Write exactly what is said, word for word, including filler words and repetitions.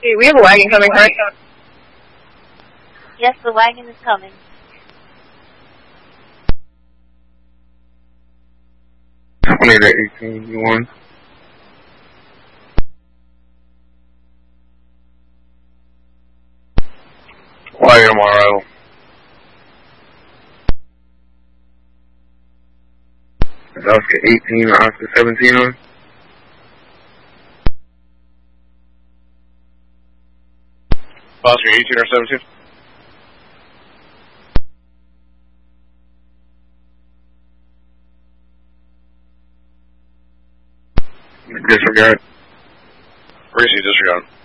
Hey, we have a wagon coming, right? Yes, the wagon is coming. twenty-eight eighteen, you won. Why am I arrival? Oscar eighteen or Oscar seventeen on? Oscar eighteen or seventeen? Disregard. Gracie, disregard.